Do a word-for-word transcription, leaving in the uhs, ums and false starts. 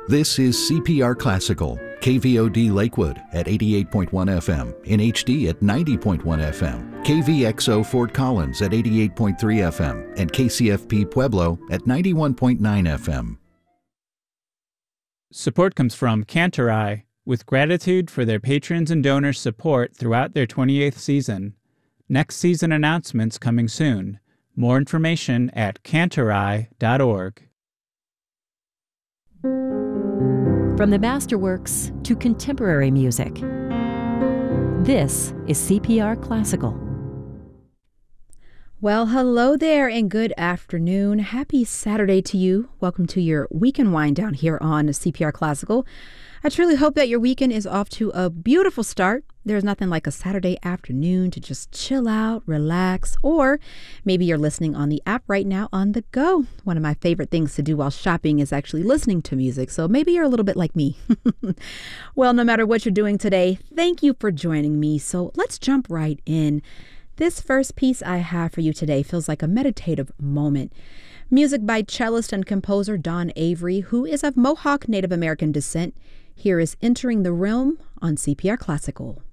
This is C P R Classical, K V O D Lakewood at eighty-eight point one F M, in H D at ninety point one F M, K V X O Fort Collins at eighty-eight point three F M, and K C F P Pueblo at ninety-one point nine F M. Support comes from Cantorai, with gratitude for their patrons and donors' support throughout their twenty-eighth season. Next season announcements coming soon. More information at cantorai dot org. From the masterworks to contemporary music, this is C P R Classical. Well, hello there and good afternoon. Happy Saturday to you. Welcome to your weekend wind down here on C P R Classical. I truly hope that your weekend is off to a beautiful start. There's nothing like a Saturday afternoon to just chill out, relax, or maybe you're listening on the app right now on the go. One of my favorite things to do while shopping is actually listening to music, so maybe you're a little bit like me. Well, no matter what you're doing today, thank you for joining me. So let's jump right in. This first piece I have for you today feels like a meditative moment. Music by cellist and composer Don Avery, who is of Mohawk Native American descent. Here is Entering the Realm on C P R Classical.